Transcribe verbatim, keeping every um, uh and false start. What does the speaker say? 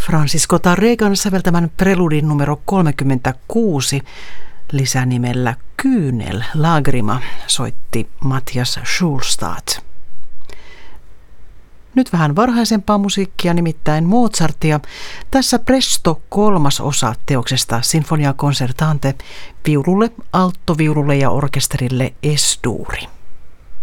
Francisco Tarregan säveltämän preludin numero kolmekymmentäkuusi lisänimellä Kyynel Lagrima soitti Matthias Schulstad. Nyt vähän varhaisempaa musiikkia, nimittäin Mozartia. Tässä presto kolmas osa teoksesta Sinfonia Concertante viululle, alttoviululle ja orkesterille Es-duuri.